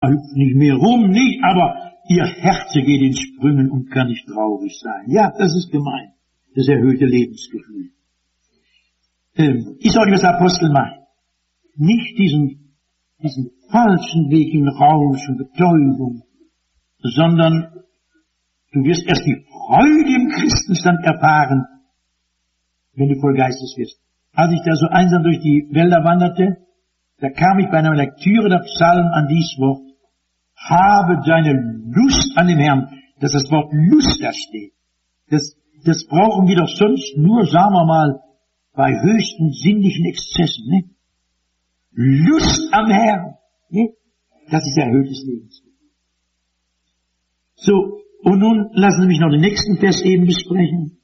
hüpft nicht mehr rum, nicht, aber ihr Herz geht in Sprüngen und kann nicht traurig sein. Ja, das ist gemein, das erhöhte Lebensgefühl. Ich soll was Apostel machen. Nicht diesen falschen Weg in Rausch und Betäubung, sondern du wirst erst die Freude im Christenstand erfahren, wenn du voll Geistes wirst. Als ich da so einsam durch die Wälder wanderte, da kam ich bei einer Lektüre der Psalmen an dies Wort: Habe deine Lust an dem Herrn, dass das Wort Lust da steht. Das brauchen wir doch sonst nur, sagen wir mal, bei höchsten sinnlichen Exzessen, ne? Lust am Herrn, ne? Das ist erhöhtes Lebensgefühl. So, und nun lassen Sie mich noch den nächsten Vers eben besprechen.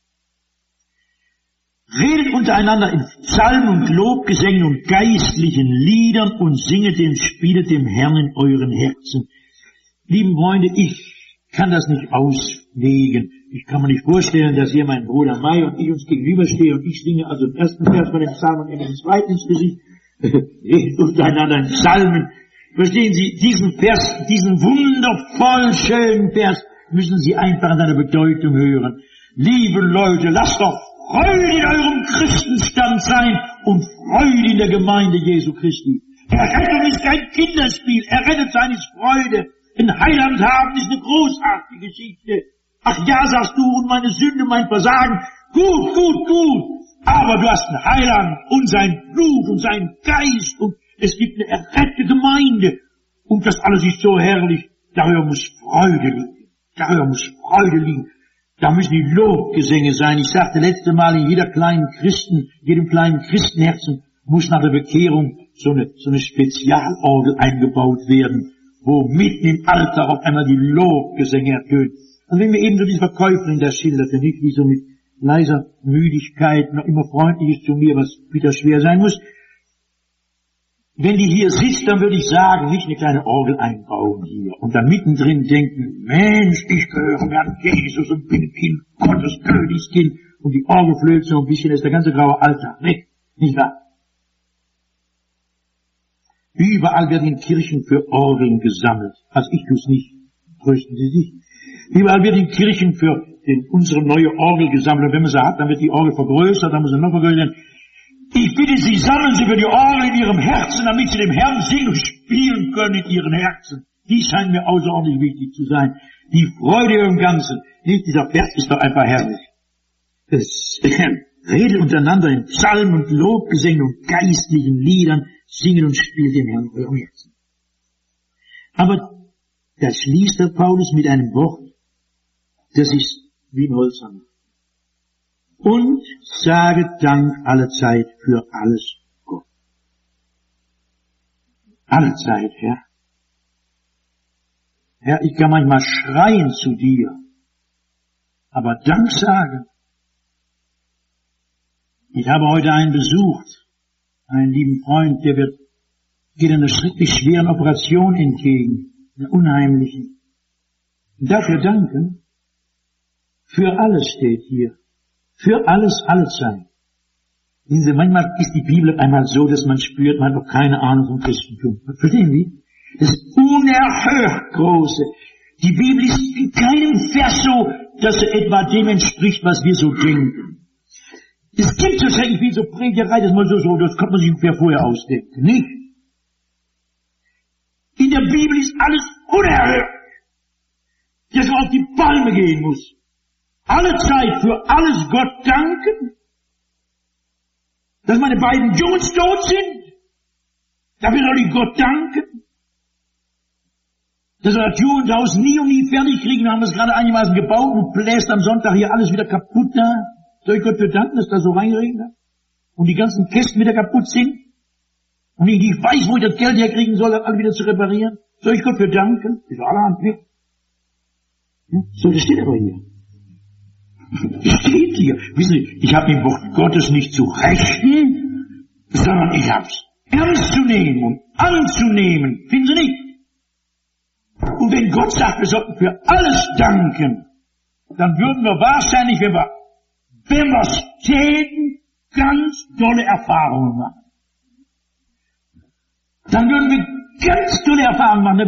Redet untereinander in Psalmen und Lobgesängen und geistlichen Liedern und singet und spielet dem Herrn in euren Herzen. Lieben Freunde, ich kann das nicht auslegen. Ich kann mir nicht vorstellen, dass hier mein Bruder May und ich uns gegenüberstehen und ich singe also im ersten Vers von dem Psalm und in den zweiten ins Gesicht. Redet untereinander in Psalmen. Verstehen Sie, diesen Vers, diesen wundervoll schönen Vers müssen Sie einfach in seiner Bedeutung hören. Liebe Leute, lasst doch Freude in eurem Christenstand sein und Freude in der Gemeinde Jesu Christi. Errettung ist kein Kinderspiel. Errettet sein ist Freude. Ein Heiland haben ist eine großartige Geschichte. Ach ja, sagst du, und meine Sünde, mein Versagen. Gut, gut, gut. Aber du hast einen Heiland und sein Blut und seinen Geist und es gibt eine errettete Gemeinde. Und das alles ist so herrlich. Darüber muss Freude liegen. Darüber muss Freude liegen. Da müssen die Lobgesänge sein. Ich sagte letzte Mal, in jedem kleinen Christenherzen muss nach der Bekehrung so eine Spezialorgel eingebaut werden, wo mitten im Alter auf einmal die Lobgesänge ertönen. Und wenn wir eben so diese Verkäuferin da schilderte, nicht wie so mit leiser Müdigkeit, noch immer freundlich ist zu mir, was wieder schwer sein muss. Wenn die hier sitzt, dann würde ich sagen, nicht eine kleine Orgel einbauen hier und da mittendrin denken, Mensch, ich gehöre an Jesus und bin Kind Gottes, Königskind, und die Orgel flöht so ein bisschen, ist der ganze graue Alltag weg, nicht wahr? Überall werden in Kirchen für Orgeln gesammelt. Also ich tue es nicht, trösten Sie sich. Überall wird in Kirchen für unsere neue Orgel gesammelt. Und wenn man sie hat, dann wird die Orgel vergrößert, dann muss sie noch vergrößert werden. Ich bitte Sie, sammeln Sie für die Orgel in Ihrem Herzen, damit Sie dem Herrn singen und spielen können in Ihren Herzen. Dies scheint mir außerordentlich wichtig zu sein. Die Freude im Ganzen. Nicht, dieser Vers ist doch einfach herrlich. Redet untereinander in Psalmen und Lobgesängen und geistlichen Liedern, singen und spielt dem Herrn in eurem Herzen. Aber das schließt der Paulus mit einem Wort, das ist wie ein Holzhammer. Und sage Dank alle Zeit für alles Gott. Alle Zeit, Herr. Herr, ich kann manchmal schreien zu dir, aber Dank sagen. Ich habe heute einen besucht, einen lieben Freund, der geht einer schrecklich schweren Operation entgegen, einer unheimlichen. Und dafür danken. Für alles steht hier. Für alles, alle Zeit. Manchmal ist die Bibel einmal so, dass man spürt, man hat noch keine Ahnung vom Christentum. Verstehen Sie? Das unerhört Große. Die Bibel ist in keinem Vers so, dass er etwa dem entspricht, was wir so denken. Es gibt so schrecklich viel so Predigerei, das kann man sich ungefähr vorher ausdenken, nicht? In der Bibel ist alles unerhört, dass man auf die Palme gehen muss. Alle Zeit für alles Gott danken, dass meine beiden Jungs tot sind, dafür soll ich Gott danken, dass wir das Jugendhaus nie und nie fertig kriegen, haben wir es gerade einigermaßen gebaut und bläst am Sonntag hier alles wieder kaputt da. Soll ich Gott für danken, dass da so reinregnet und die ganzen Kästen wieder kaputt sind und ich nicht weiß, wo ich das Geld herkriegen soll, das alle wieder zu reparieren? Soll ich Gott für danken? Das ist allerhand weg. So, das steht aber hier. Steht hier. Wissen Sie, ich habe im Wort Gottes nicht zu rechten, sondern ich habe es ernst zu nehmen und anzunehmen. Finden Sie nicht? Und wenn Gott sagt, wir sollten für alles danken, dann würden wir wahrscheinlich, wenn wir es täten, ganz tolle Erfahrungen machen. Dann würden wir ganz tolle Erfahrungen machen.